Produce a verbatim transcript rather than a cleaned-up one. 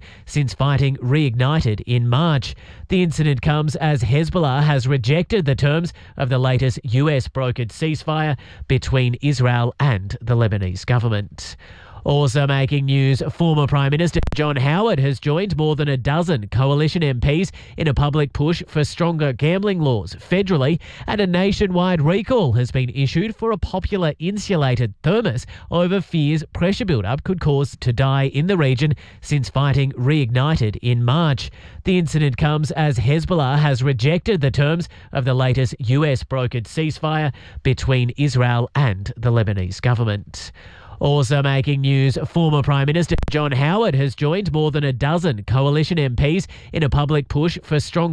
since fighting reignited in March. The incident comes as Hezbollah has rejected the terms of the latest U S-brokered ceasefire between Israel and the Lebanese government. Also making news, former Prime Minister John Howard has joined more than a dozen coalition M Ps in a public push for stronger gambling laws federally, and a nationwide recall has been issued for a popular insulated thermos over fears pressure build-up could cause to die in the region since fighting reignited in March. The incident comes as Hezbollah has rejected the terms of the latest U S-brokered ceasefire between Israel and the Lebanese government. Also making news, former Prime Minister John Howard has joined more than a dozen coalition M Ps in a public push for strong